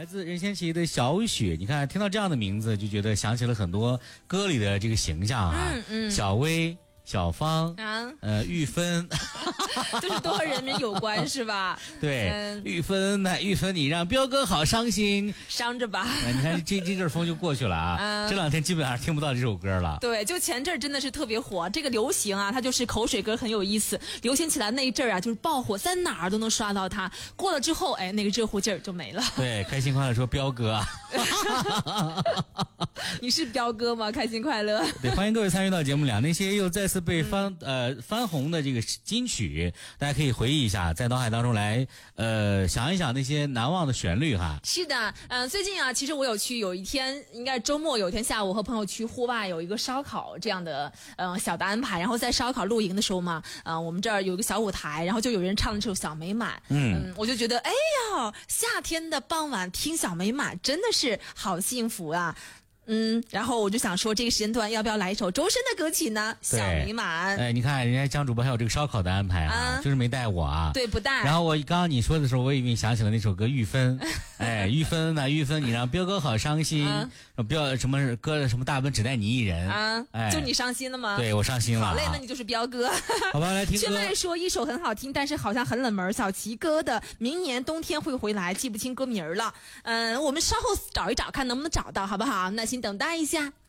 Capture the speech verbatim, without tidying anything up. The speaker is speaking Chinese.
来自任贤齐的小雪，你看听到这样的名字就觉得想起了很多歌里的这个形象啊， 嗯嗯， 小薇、小芳啊， 呃，玉芬， 就是都和人民有关是吧？ 对， 嗯、 玉芬呢，玉芬你让彪哥好伤心， 伤着吧。 你看这这阵风就过去了啊，嗯、这两天基本上听不到这首歌了。 对，就前阵真的是特别火，这个流行啊，它就是口水歌很有意思，流行起来那一阵啊，就是爆火，在哪儿都能刷到它。过了之后，哎，那个热乎劲儿就没了。 对，开心快乐说彪哥啊。 你是彪哥吗？开心快乐。 对，欢迎各位参与到节目里，那些又再次被翻、嗯、呃翻红的这个金曲，大家可以回忆一下，在脑海当中来呃想一想那些难忘的旋律哈。 是的，嗯、呃，最近啊，其实我有去，有一天应该是周末，有一天下午和朋友去户外有一个烧烤这样的呃小的安排，然后在烧烤露营的时候嘛，呃，我们这儿有一个小舞台，然后就有人唱了这首《小美满》，嗯，嗯我就觉得哎呀，夏天的傍晚听《小美满》真的是好幸福啊。嗯，然后我就想说，这个时间段要不要来一首周深的歌曲呢？小美满。 哎，你看人家江主播还有这个烧烤的安排啊，啊就是没带我啊。 对，不带。 然后我刚刚你说的时候，我以为想起了那首歌《玉芬》，哎，玉芬呐，玉芬，你让彪哥好伤心，啊、彪什么歌什么大奔只带你一人啊，哎，就你伤心了吗？ 对，我伤心了。 好嘞，那你就是彪哥。 好吧，来听歌。 圈外说一首很好听，但是好像很冷门，小齐哥的《明年冬天会回来》，记不清歌名了。嗯，我们稍后找一找，看能不能找到，好不好？耐心等待一下。